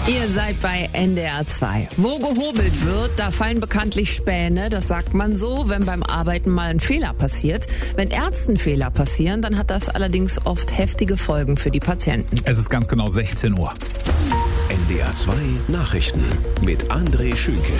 Ihr seid bei NDR 2. Wo gehobelt wird, da fallen bekanntlich Späne. Das sagt man so, wenn beim Arbeiten mal ein Fehler passiert. Wenn Ärzten Fehler passieren, dann hat das allerdings oft heftige Folgen für die Patienten. Es ist ganz genau 16 Uhr. NDR 2 Nachrichten mit André Schünke.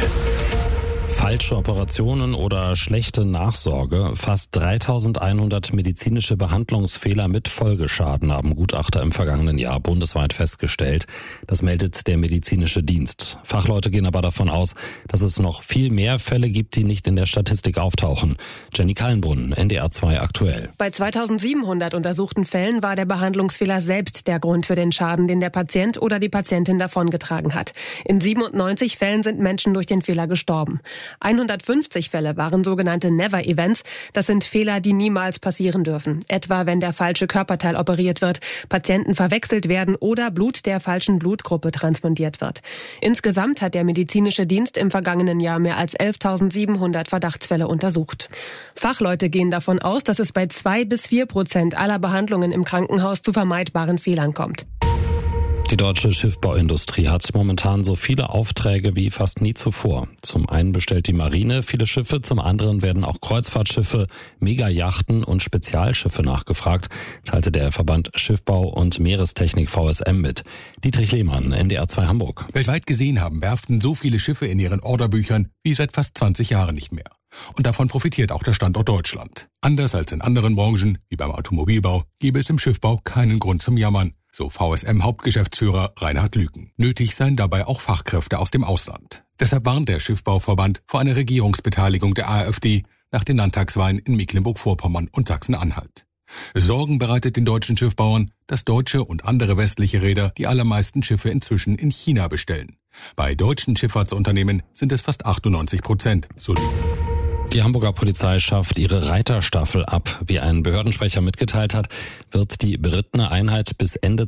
Falsche Operationen oder schlechte Nachsorge. Fast 3100 medizinische Behandlungsfehler mit Folgeschaden haben Gutachter im vergangenen Jahr bundesweit festgestellt. Das meldet der medizinische Dienst. Fachleute gehen aber davon aus, dass es noch viel mehr Fälle gibt, die nicht in der Statistik auftauchen. Jenny Kallenbrunn, NDR 2 aktuell. Bei 2700 untersuchten Fällen war der Behandlungsfehler selbst der Grund für den Schaden, den der Patient oder die Patientin davongetragen hat. In 97 Fällen sind Menschen durch den Fehler gestorben. 150 Fälle waren sogenannte Never-Events. Das sind Fehler, die niemals passieren dürfen. Etwa, wenn der falsche Körperteil operiert wird, Patienten verwechselt werden oder Blut der falschen Blutgruppe transfundiert wird. Insgesamt hat der medizinische Dienst im vergangenen Jahr mehr als 11.700 Verdachtsfälle untersucht. Fachleute gehen davon aus, dass es bei 2-4% aller Behandlungen im Krankenhaus zu vermeidbaren Fehlern kommt. Die deutsche Schiffbauindustrie hat momentan so viele Aufträge wie fast nie zuvor. Zum einen bestellt die Marine viele Schiffe, zum anderen werden auch Kreuzfahrtschiffe, Megayachten und Spezialschiffe nachgefragt, teilte der Verband Schiffbau und Meerestechnik VSM mit. Dietrich Lehmann, NDR 2 Hamburg. Weltweit gesehen haben Werften so viele Schiffe in ihren Orderbüchern wie seit fast 20 Jahren nicht mehr. Und davon profitiert auch der Standort Deutschland. Anders als in anderen Branchen, wie beim Automobilbau, gäbe es im Schiffbau keinen Grund zum Jammern, so VSM-Hauptgeschäftsführer Reinhard Lüken. Nötig seien dabei auch Fachkräfte aus dem Ausland. Deshalb warnt der Schiffbauverband vor einer Regierungsbeteiligung der AfD nach den Landtagswahlen in Mecklenburg-Vorpommern und Sachsen-Anhalt. Sorgen bereitet den deutschen Schiffbauern, dass deutsche und andere westliche Reeder die allermeisten Schiffe inzwischen in China bestellen. Bei deutschen Schifffahrtsunternehmen sind es fast 98%, so Lüken. Die Hamburger Polizei schafft ihre Reiterstaffel ab. Wie ein Behördensprecher mitgeteilt hat, wird die berittene Einheit bis Ende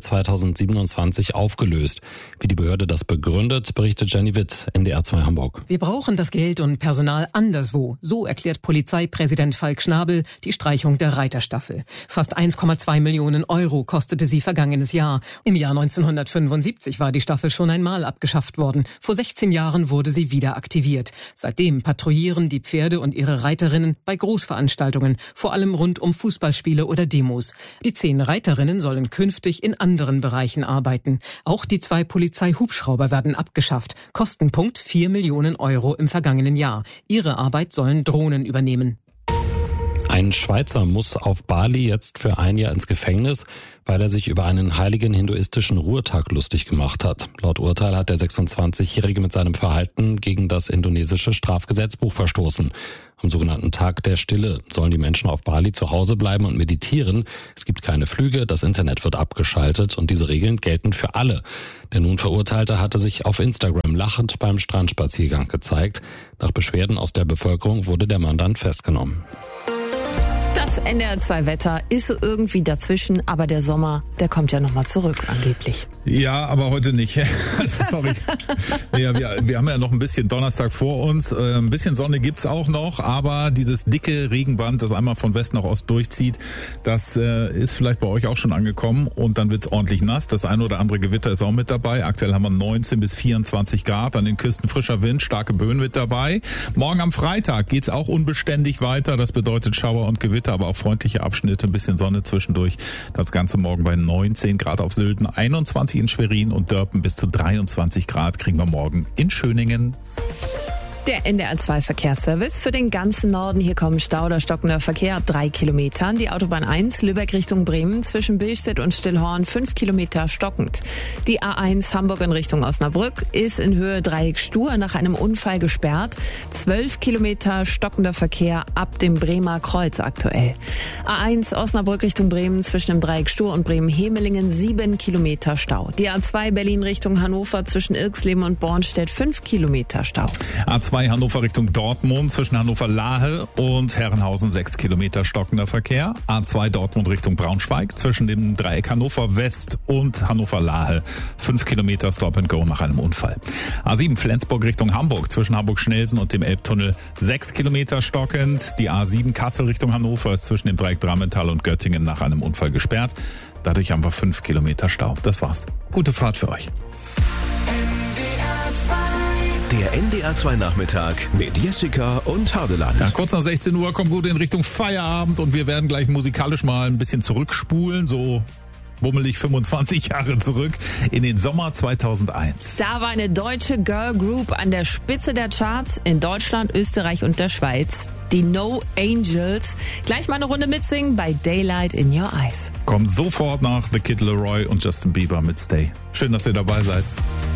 2027 aufgelöst. Wie die Behörde das begründet, berichtet Jenny Witt, NDR 2 Hamburg. Wir brauchen das Geld und Personal anderswo. So erklärt Polizeipräsident Falk Schnabel die Streichung der Reiterstaffel. Fast 1,2 Millionen Euro kostete sie vergangenes Jahr. Im Jahr 1975 war die Staffel schon einmal abgeschafft worden. Vor 16 Jahren wurde sie wieder aktiviert. Seitdem patrouillieren die Pferde und ihre Reiterinnen bei Großveranstaltungen, vor allem rund um Fußballspiele oder Demos. Die 10 Reiterinnen sollen künftig in anderen Bereichen arbeiten. Auch die 2 Polizeihubschrauber werden abgeschafft. Kostenpunkt 4 Millionen Euro im vergangenen Jahr. Ihre Arbeit sollen Drohnen übernehmen. Ein Schweizer muss auf Bali jetzt für ein Jahr ins Gefängnis, weil er sich über einen heiligen hinduistischen Ruhetag lustig gemacht hat. Laut Urteil hat der 26-Jährige mit seinem Verhalten gegen das indonesische Strafgesetzbuch verstoßen. Am sogenannten Tag der Stille sollen die Menschen auf Bali zu Hause bleiben und meditieren. Es gibt keine Flüge, das Internet wird abgeschaltet und diese Regeln gelten für alle. Der nun Verurteilte hatte sich auf Instagram lachend beim Strandspaziergang gezeigt. Nach Beschwerden aus der Bevölkerung wurde der Mann dann festgenommen. Das NDR 2 Wetter ist so irgendwie dazwischen, aber der Sommer, der kommt ja nochmal zurück angeblich. Ja, aber heute nicht. Sorry. Ja, wir haben ja noch ein bisschen Donnerstag vor uns. Ein bisschen Sonne gibt's auch noch, aber dieses dicke Regenband, das einmal von West nach Ost durchzieht, das ist vielleicht bei euch auch schon angekommen und dann wird's ordentlich nass. Das eine oder andere Gewitter ist auch mit dabei. Aktuell haben wir 19 bis 24 Grad. An den Küsten frischer Wind, starke Böen mit dabei. Morgen am Freitag geht's auch unbeständig weiter. Das bedeutet Schauer und Gewitter, aber auch freundliche Abschnitte, ein bisschen Sonne zwischendurch. Das Ganze morgen bei 19 Grad auf Sylten, 21 in Schwerin und Dörpen, bis zu 23 Grad kriegen wir morgen in Schöningen. Der NDR 2 Verkehrsservice für den ganzen Norden. Hier kommen Stau oder stockender Verkehr ab 3 Kilometern. Die Autobahn 1 Lübeck Richtung Bremen zwischen Billstedt und Stillhorn 5 Kilometer stockend. Die A1 Hamburg in Richtung Osnabrück ist in Höhe Dreieck Stur nach einem Unfall gesperrt. 12 Kilometer stockender Verkehr ab dem Bremer Kreuz aktuell. A1 Osnabrück Richtung Bremen zwischen dem Dreieck Stur und Bremen-Hemelingen 7 Kilometer Stau. Die A2 Berlin Richtung Hannover zwischen Irxleben und Bornstedt 5 Kilometer Stau. A2 Hannover Richtung Dortmund zwischen Hannover-Lahe und Herrenhausen 6 Kilometer stockender Verkehr. A2 Dortmund Richtung Braunschweig zwischen dem Dreieck Hannover West und Hannover-Lahe 5 Kilometer Stop and Go nach einem Unfall. A7 Flensburg Richtung Hamburg zwischen Hamburg-Schnelsen und dem Elbtunnel 6 Kilometer stockend. Die A7 Kassel Richtung Hannover ist zwischen dem Dreieck Drammental und Göttingen nach einem Unfall gesperrt. Dadurch haben wir 5 Kilometer Stau. Das war's. Gute Fahrt für euch. Der NDR 2 Nachmittag mit Jessica und Hardeland. Ja, kurz nach 16 Uhr kommt gut in Richtung Feierabend und wir werden gleich musikalisch mal ein bisschen zurückspulen, so bummelig 25 Jahre zurück in den Sommer 2001. Da war eine deutsche Girl Group an der Spitze der Charts in Deutschland, Österreich und der Schweiz. Die No Angels. Gleich mal eine Runde mitsingen bei Daylight in Your Eyes. Kommt sofort nach The Kid Laroi und Justin Bieber mit Stay. Schön, dass ihr dabei seid.